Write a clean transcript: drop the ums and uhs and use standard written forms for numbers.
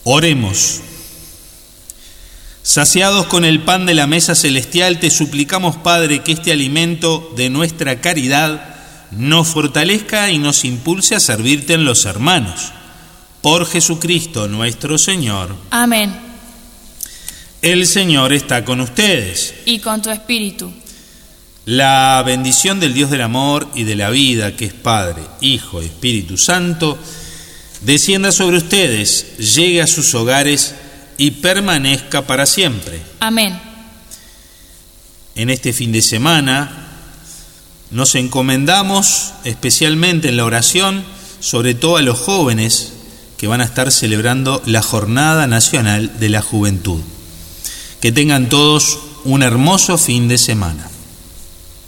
Oremos. Saciados con el pan de la mesa celestial, te suplicamos, Padre, que este alimento de nuestra caridad nos fortalezca y nos impulse a servirte en los hermanos. Por Jesucristo nuestro Señor. Amén. El Señor está con ustedes. Y con tu espíritu. La bendición del Dios del amor y de la vida, que es Padre, Hijo y Espíritu Santo, descienda sobre ustedes, llegue a sus hogares y permanezca para siempre. Amén. En este fin de semana nos encomendamos especialmente en la oración, sobre todo a los jóvenes que van a estar celebrando la Jornada Nacional de la Juventud. Que tengan todos un hermoso fin de semana.